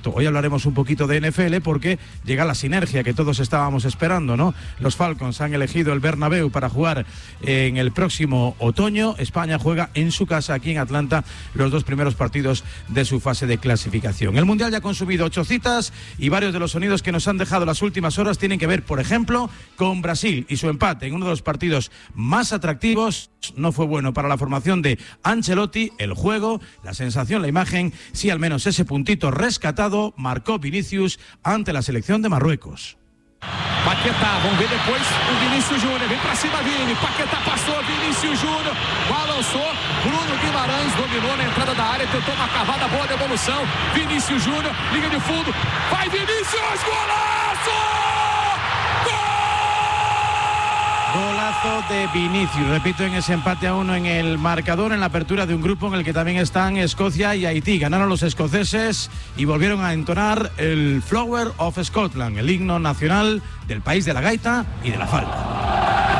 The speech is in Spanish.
cierto, hoy hablaremos un poquito de NFL porque llega la sinergia que todos estábamos esperando, ¿no? Los Falcons han elegido el Bernabéu para jugar en el próximo otoño. España juega en su casa, aquí en Atlanta, los 2 primeros partidos de su fase de clasificación. El Mundial ya ha consumido 8 citas y varios de los sonidos que nos han dejado las últimas horas tienen que ver, por ejemplo, con Brasil y su empate en uno de los partidos más atractivos. No fue bueno para la formación de Ancelotti. El juego, la sensación, la imagen, sí, al menos ese puntito rescatado marcó Vinicius ante la selección de Marruecos. Paquetá, vamos ver depois o Vinícius Júnior, vem pra cima Vini, Paquetá passou, Vinícius Júnior, balançou, Bruno Guimarães dominou na entrada da área, tentou uma cavada boa de evolução, Vinícius Júnior, liga de fundo, vai Vinícius, golaço! Golazo de Vinicius, repito, en ese empate a 1 en el marcador, en la apertura de un grupo en el que también están Escocia y Haití. Ganaron los escoceses y volvieron a entonar el Flower of Scotland, el himno nacional del país de la gaita y de la falda.